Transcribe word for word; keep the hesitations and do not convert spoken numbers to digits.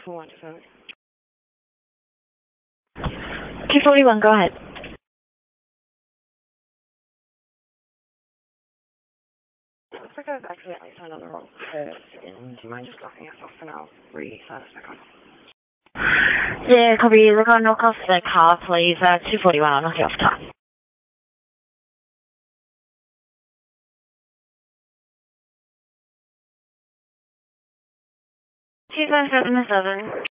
four one two seven. two forty-one, go ahead. Looks like I've accidentally signed on the wrong curves again. Do you mind just locking us off for now? Restart us back on. Yeah, copy. Look on knock off the car, please. Uh, two forty-one, I'll knock you off top. two five seven seven.